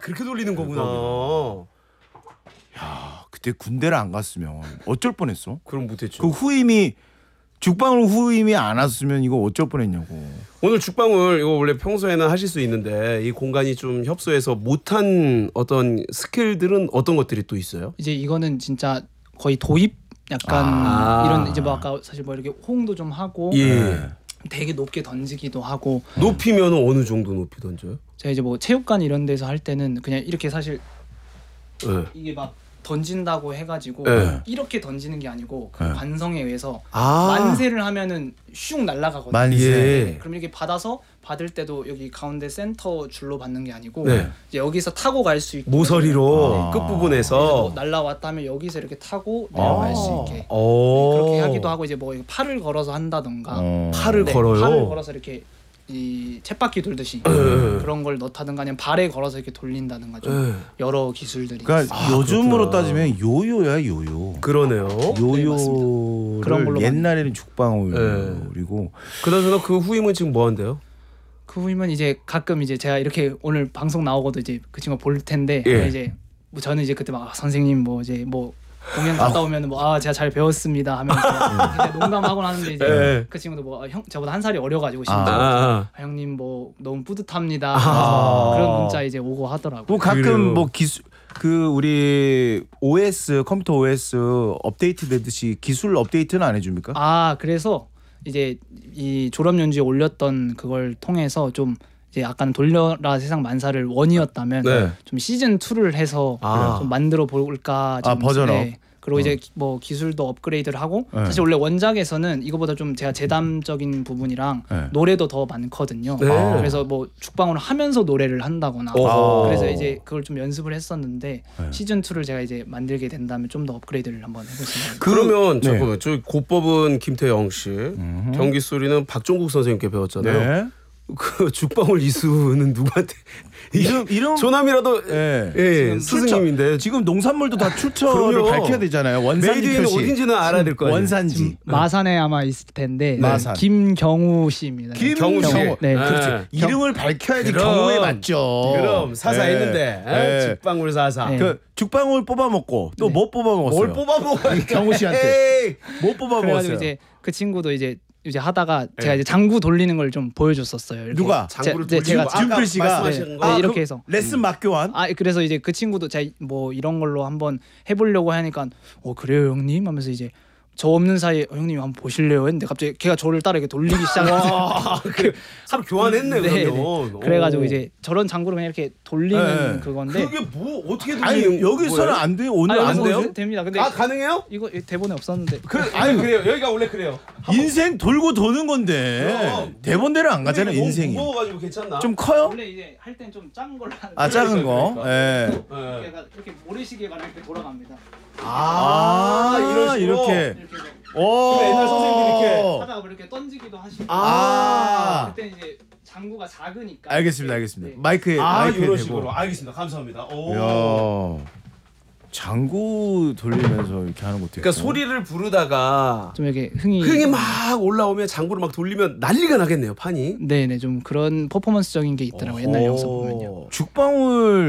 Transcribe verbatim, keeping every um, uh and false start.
그렇게 돌리는 거구나. 야, 그때 군대를 안 갔으면 어쩔 뻔했어. 그럼 못했죠. 그 후임이 죽방울 후임이 안 왔으면 이거 어쩔 뻔했냐고. 오늘 죽방울 이거 원래 평소에는 하실 수 있는데 이 공간이 좀 협소해서 못한 어떤 스킬들은 어떤 것들이 또 있어요? 이제 이거는 진짜 거의 도입 약간 아. 이런 이제 뭐 아까 사실 뭐 이렇게 호응도 좀 하고 예. 되게 높게 던지기도 하고. 높이면 어느 정도 높이 던져요? 제가 이제 뭐 체육관 이런 데서 할 때는 그냥 이렇게 사실 네. 이게 막 던진다고 해가지고 네. 이렇게 던지는 게 아니고 그 네. 관성에 의해서 아. 만세를 하면은 슉 날아가거든요. 만세. 예. 그럼 이렇게 받아서 받을 때도 여기 가운데 센터 줄로 받는 게 아니고 네. 이제 여기서 타고 갈 수 있게 모서리로 아. 끝부분에서 뭐 날라왔다면 여기서 이렇게 타고 내려갈 아. 수 있게 오. 그렇게 하기도 하고 이제 뭐 이거 팔을 걸어서 한다던가 어. 팔을 네, 걸어요? 팔을 걸어서 이렇게 이 쳇바퀴 돌듯이 네. 그런 걸 넣다든가 아니면 발에 걸어서 이렇게 돌린다든가 좀 네. 여러 기술들이 그러니까 아, 요즘으로 그렇구나. 따지면 요요야 요요. 그러네요. 요요를 그런 걸로 옛날에는 죽방울이고 그나저나 그 후임은 지금 뭐 한대요? 그 후임은 이제 가끔 이제 제가 이렇게 오늘 방송 나오고도 이제 그 친구가 볼 텐데 예. 이제 뭐 저는 이제 그때 막 아, 선생님 뭐 이제 뭐 공연 갔다 오면 뭐 아 제가 잘 배웠습니다 하면서 이제 농담하곤 하는데 이제 예. 그 친구도 뭐 형 저보다 한 살이 어려가지고 아. 심지어 아. 아, 형님 뭐 너무 뿌듯합니다 아. 하면서 그런 문자 이제 오고 하더라고요. 뭐 가끔 그래요. 뭐 기술 그 우리 오에스 컴퓨터 오에스 업데이트 되듯이 기술 업데이트는 안 해줍니까? 아 그래서 이제 이 졸업 연주에 올렸던 그걸 통해서 좀 이제 약간 돌려라 세상 만사를 원이었다면 네. 좀 시즌 투를 해서 아. 좀 만들어 볼까 좀 아, 버전업. 네. 그리고 어. 이제 기- 뭐 기술도 업그레이드를 하고 네. 사실 원래 원작에서는 이거보다 좀 제가 재담적인 부분이랑 네. 노래도 더 많거든요. 네. 아. 그래서 뭐 죽방울을 하면서 노래를 한다거나 어허. 그래서 이제 그걸 좀 연습을 했었는데 네. 시즌 투를 제가 이제 만들게 된다면 좀 더 업그레이드를 한번 해보겠습니다. 그러면 네. 잠깐만 저 고법은 김태영 씨, 음흠. 경기 소리는 박종국 선생님께 배웠잖아요. 네. 그 죽방울 이수는 누구한테 이름 이름 조남이라도 예. 예, 지금 스승님인데 지금 농산물도 다 출처를 그럼요. 밝혀야 되잖아요. 원산지 메이드인은 표시. 어딘지는 알아야 될 거 아니에요. 원산지. 마산에 아마 있을 텐데 마산. 김경우 씨입니다. 경우 씨. 김경우. 네, 그렇지. 이름을 밝혀야지 그럼. 경우에 맞죠. 그럼 사사했는데 예. 예. 예. 죽방울 사사. 네. 그 죽방울 뽑아 먹고 또 네. 뭐 뽑아 먹었어요? 뭘 뽑아 먹어요? 경우 씨한테. 에이. 뭐 뽑아 그래가지고 먹었어요? 이제 그 친구도 이제 이제 하다가 네. 제가 이제 장구 돌리는 걸 좀 보여줬었어요. 이렇게. 누가? 장구를 제- 돌리고 제가 준필 씨가? 말씀하시는 네, 거. 네, 이렇게 그 해서. 레슨 맞교환? 아 그래서 이제 그 친구도 제가 뭐 이런 걸로 한번 해보려고 하니까 어 그래요 형님 하면서 이제 저 없는 사이에 어, 형님 한번 보실래요 했는데 갑자기 걔가 저를 따라 이렇게 돌리기 시작해서 아, 그 서로 교환했네 네, 그러면. 네. 그래가지고 오. 이제 저런 장구를 그냥 이렇게 돌리는 네. 그건데 그게 뭐 어떻게 아니 돌리는 여기서는 거예요? 안 돼요. 오늘 아, 안 여기서 돼요? 어떻게 됩니다. 근데 아 가능해요? 이거 대본에 없었는데 그 아니 그래요. 여기가 원래 그래요. 인생 돌고 도는 건데 그럼. 대본대로 안 가잖아요. 너무 인생이. 무거워가지고 괜찮나? 좀 커요? 원래 이제 할 땐 좀 작은 걸로 하는 아 작은 거. 그러니까. 예. 예. 얘가 이렇게 모래시계가 이렇게 돌아갑니다. 아, 아, 이런 식으로. 이렇게. 이렇게 해서 오. 옛날 선생님들이 이렇게. 하다가 뭐 이렇게 던지기도 하시고. 아. 그때 이제 장구가 작으니까. 알겠습니다. 알겠습니다. 네. 마이크에 아 마이크에 이런 대고. 식으로. 알겠습니다. 감사합니다. 오. 야. 장구 돌리면서 이렇게 하는 것도 그러니까 있고. 소리를 부르다가 좀 이렇게 흥이. 흥이 막 올라오면 장구를 막 돌리면 난리가 나겠네요 판이. 네네 좀 그런 퍼포먼스적인 게 있더라고 요 옛날 영상 보면요. 오. 죽방울